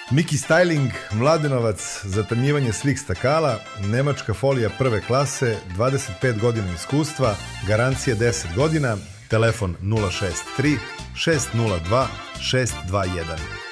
Miki Styling, Mladenovac, zatamnjivanje svih stakala, nemačka folija prve klase, 25 godina iskustva, garancija 10 godina, telefon 063 602 621.